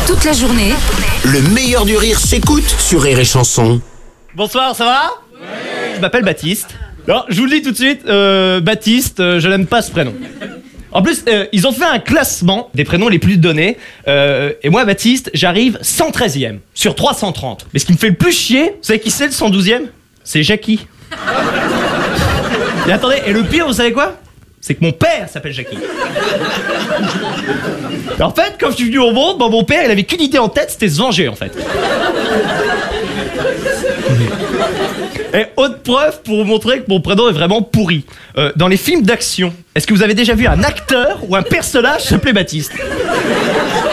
Toute la journée, Le meilleur du rire s'écoute sur Rire et Chanson. Bonsoir, ça va? Oui. Je m'appelle Baptiste. Alors, je vous le dis tout de suite, Baptiste, je n'aime pas ce prénom. En plus, ils ont fait un classement des prénoms les plus donnés. Et moi, Baptiste, j'arrive 113e sur 330. Mais ce qui me fait le plus chier, vous savez qui c'est le 112e? C'est Jackie. Et attendez, et le pire, vous savez quoi? C'est que mon père s'appelle Jackie. Et en fait, quand je suis venu au monde, mon père, il avait qu'une idée en tête, c'était se venger, en fait. Et autre preuve pour vous montrer que mon prénom est vraiment pourri. Dans les films d'action, est-ce que vous avez déjà vu un acteur ou un personnage s'appeler Baptiste?